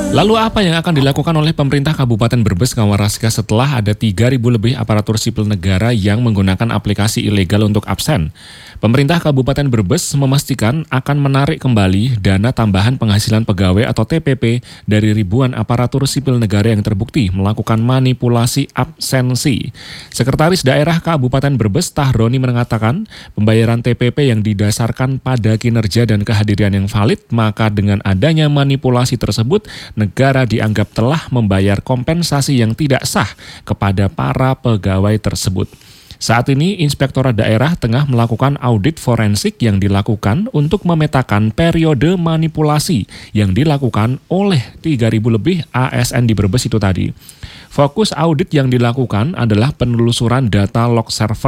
Lalu apa yang akan dilakukan oleh pemerintah Kabupaten Brebes Ngawaraska setelah ada 3.000 lebih aparatur sipil negara yang menggunakan aplikasi ilegal untuk absen? Pemerintah Kabupaten Brebes memastikan akan menarik kembali dana tambahan penghasilan pegawai atau TPP dari ribuan aparatur sipil negara yang terbukti melakukan manipulasi absensi. Sekretaris Daerah Kabupaten Brebes Tahroni mengatakan pembayaran TPP yang didasarkan pada kinerja dan kehadiran yang valid, maka dengan adanya manipulasi tersebut negara dianggap telah membayar kompensasi yang tidak sah kepada para pegawai tersebut. Saat ini, Inspektorat Daerah tengah melakukan audit forensik yang dilakukan untuk memetakan periode manipulasi yang dilakukan oleh 3.000 lebih ASN di Brebes itu tadi. Fokus audit yang dilakukan adalah penelusuran data log server